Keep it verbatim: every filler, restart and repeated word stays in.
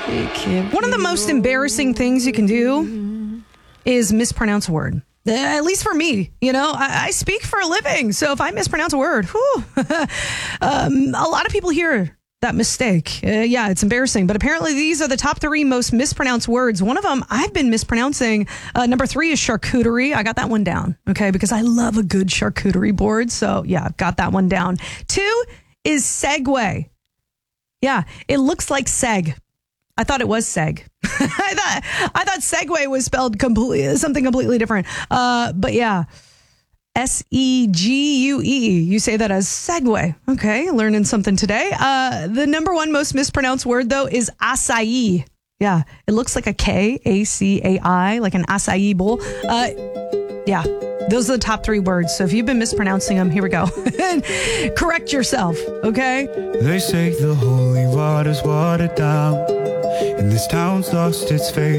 One of the most embarrassing things you can do is mispronounce a word. Uh, at least for me, you know, I, I speak for a living. So if I mispronounce a word, whew, um, a lot of people hear that mistake. Uh, yeah, it's embarrassing. But apparently these are the top three most mispronounced words. One of them I've been mispronouncing. Uh, number three is charcuterie. I got that one down. Okay, because I love a good charcuterie board. So yeah, I've got that one down. Two is segue. Yeah, it looks like seg. I thought it was seg. I thought I thought segue was spelled completely something completely different. Uh, but yeah, S E G U E. You say that as segue. Okay, learning something today. Uh, the number one most mispronounced word though is acai. Yeah, it looks like a K, A C A I, like an acai bowl. Uh, yeah. Those are the top three words. So if you've been mispronouncing them, here we go. Correct yourself, okay? They say the holy water's watered down, and this town's lost its faith.